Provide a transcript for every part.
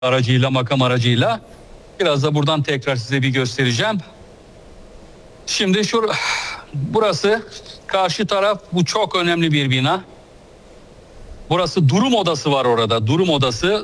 aracıyla, makam aracıyla. Biraz da buradan tekrar size bir göstereceğim. Şimdi burası karşı taraf, bu çok önemli bir bina. Burası durum odası var orada. Durum odası.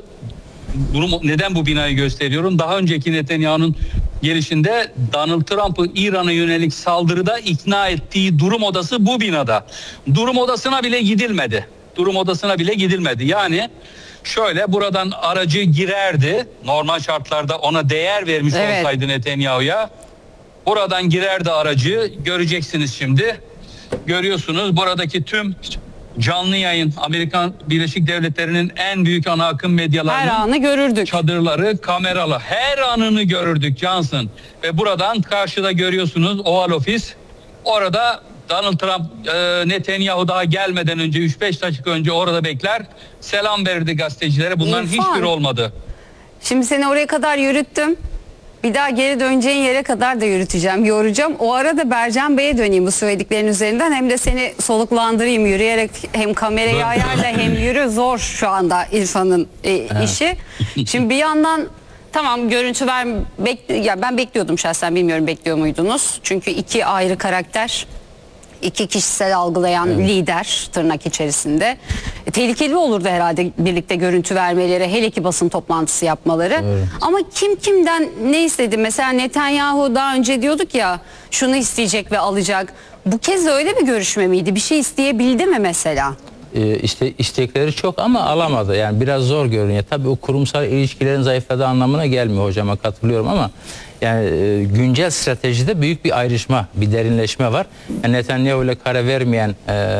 Neden bu binayı gösteriyorum? Daha önceki Netanyahu'nun gelişinde Donald Trump'ı İran'a yönelik saldırıda ikna ettiği durum odası bu binada. Durum odasına bile gidilmedi. Durum odasına bile gidilmedi. Yani şöyle, buradan aracı girerdi. Normal şartlarda ona değer vermiş olsaydı Netanyahu'ya. Buradan girerdi aracı. Göreceksiniz şimdi. Görüyorsunuz buradaki tüm canlı yayın, Amerikan Birleşik Devletleri'nin en büyük ana akım medyalarının her anı görürdük. Çadırları, kameralı, her anını görürdük Johnson. Ve buradan karşıda görüyorsunuz Oval Ofis. Orada Donald Trump, Netanyahu daha gelmeden önce 3-5 dakika önce orada bekler. Selam verirdi gazetecilere. Bunların hiçbiri olmadı. Şimdi seni oraya kadar yürüttüm. Bir daha geri döneceğin yere kadar da yürüteceğim, yoracağım. O arada Bercan Bey'e döneyim bu söylediklerin üzerinden. Hem de seni soluklandırayım, yürüyerek hem kamerayı ayarla hem yürü. Zor şu anda İrfan'ın işi. Şimdi bir yandan tamam, görüntü ya ben bekliyordum şahsen, bilmiyorum bekliyor muydunuz? Çünkü iki ayrı karakter, iki kişisel algılayan lider tırnak içerisinde. Tehlikeli olurdu herhalde birlikte görüntü vermeleri, hele ki basın toplantısı yapmaları. Ama kim kimden ne istedi? Mesela Netanyahu daha önce diyorduk ya, şunu isteyecek ve alacak. Bu kez öyle bir görüşme miydi? Bir şey isteyebildi mi mesela? İşte istekleri çok ama alamadı. Yani biraz zor görünüyor. Tabii o kurumsal ilişkilerin zayıfladığı anlamına gelmiyor, hocama katılıyorum ama yani güncel stratejide büyük bir ayrışma, bir derinleşme var. Yani Netanyahu ile kare vermeyen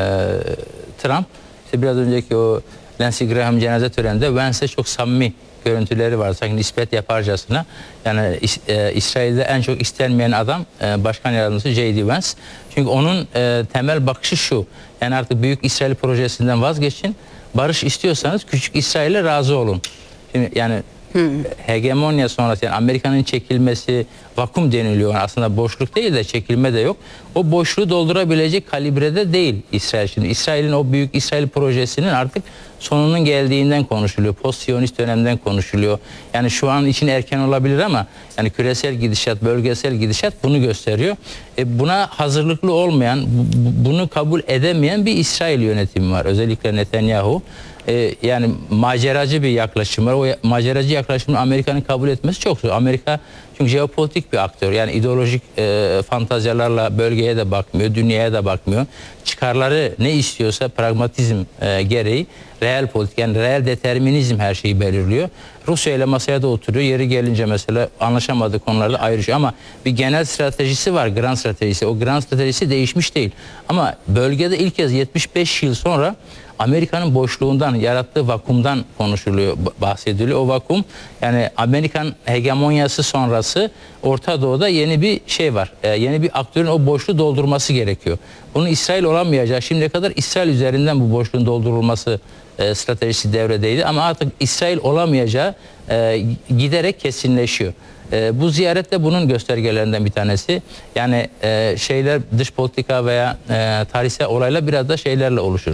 Trump, işte biraz önceki o Lindsey Graham cenaze töreninde Vance'e çok samimi görüntüleri var. Sanki nispet yaparcasına. Yani İsrail'de en çok istenmeyen adam Başkan Yardımcısı J.D. Vance. Çünkü onun temel bakışı şu: yani artık Büyük İsrail projesinden vazgeçin. Barış istiyorsanız Küçük İsrail'e razı olun. Şimdi yani hegemonya sonrası, yani Amerika'nın çekilmesi, vakum deniliyor. Yani aslında boşluk değil de çekilme de yok. O boşluğu doldurabilecek kalibrede değil İsrail şimdi. İsrail'in o Büyük İsrail projesinin artık sonunun geldiğinden konuşuluyor. Post-Siyonist dönemden konuşuluyor. Yani şu an için erken olabilir ama yani küresel gidişat, bölgesel gidişat bunu gösteriyor. Buna hazırlıklı olmayan, bunu kabul edemeyen bir İsrail yönetimi var. Özellikle Netanyahu. Yani maceracı bir yaklaşım var. O maceracı yaklaşımı Amerika'nın kabul etmesi çok zor. Amerika çünkü jeopolitik bir aktör. Yani ideolojik fantazyalarla bölgeye de bakmıyor, dünyaya da bakmıyor. Çıkarları ne istiyorsa pragmatizm gereği reel politik, yani reel determinizm her şeyi belirliyor. Rusya ile masaya da oturuyor. Yeri gelince mesela anlaşamadığı konularda ayrışıyor. Ama bir genel stratejisi var, grand stratejisi. O grand stratejisi değişmiş değil. Ama bölgede ilk kez 75 yıl sonra Amerika'nın boşluğundan, yarattığı vakumdan konuşuluyor, bahsediliyor. O vakum, yani Amerikan hegemonyası sonrası Orta Doğu'da yeni bir şey var. Yeni bir aktörün o boşluğu doldurması gerekiyor. Bunun İsrail olamayacağı, şimdiye kadar İsrail üzerinden bu boşluğun doldurulması stratejisi devredeydi. Ama artık İsrail olamayacağı giderek kesinleşiyor. Bu ziyaret de bunun göstergelerinden bir tanesi. Yani şeyler, dış politika veya tarihsel olaylar biraz da şeylerle oluşur.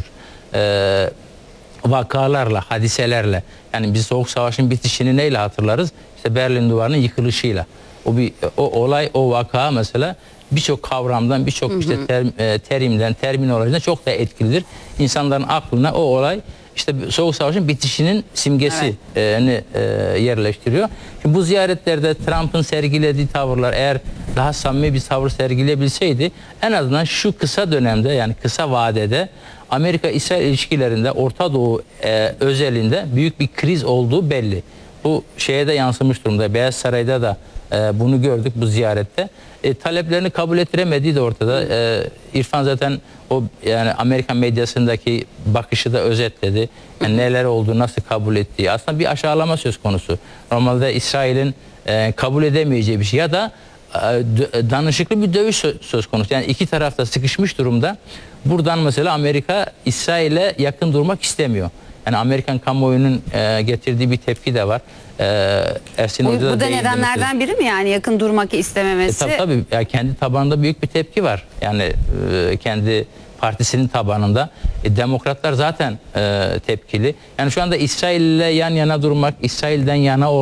Vakalarla, hadiselerle. Yani biz Soğuk Savaş'ın bitişini neyle hatırlarız? İşte Berlin Duvarı'nın yıkılışıyla. O olay, o vaka mesela birçok kavramdan, birçok işte terimden, terminolojiden çok da etkilidir. İnsanların aklına o olay işte Soğuk Savaş'ın bitişinin simgesini yerleştiriyor. Şimdi bu ziyaretlerde Trump'ın sergilediği tavırlar eğer daha samimi bir tavır sergileyebilseydi, en azından şu kısa dönemde, yani kısa vadede Amerika-İsrail ilişkilerinde Orta Doğu özelinde büyük bir kriz olduğu belli. Bu şeye de yansımış durumda. Beyaz Saray'da da bunu gördük bu ziyarette. Taleplerini kabul ettiremediği de ortada. İrfan zaten o, yani Amerikan medyasındaki bakışı da özetledi. Yani neler olduğu, nasıl kabul ettiği. Aslında bir aşağılama söz konusu. Normalde İsrail'in kabul edemeyeceği bir şey ya da danışıklı bir dövüş söz konusu. Yani iki tarafta sıkışmış durumda. Buradan mesela Amerika İsrail'e yakın durmak istemiyor. Yani Amerikan kamuoyunun getirdiği bir tepki de var. Ersin Hoca da bu da nedenlerden biri mi, yani yakın durmak istememesi? Tabii yani kendi tabanında büyük bir tepki var. Yani kendi partisinin tabanında. Demokratlar zaten tepkili. Yani şu anda İsrail ile yan yana durmak, İsrail'den yana